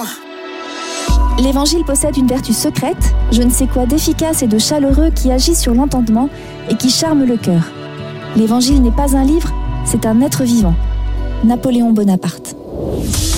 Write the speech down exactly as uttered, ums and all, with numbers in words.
L'Évangile possède une vertu secrète, je ne sais quoi d'efficace et de chaleureux qui agit sur l'entendement et qui charme le cœur. L'Évangile n'est pas un livre, c'est un être vivant. Napoléon Bonaparte.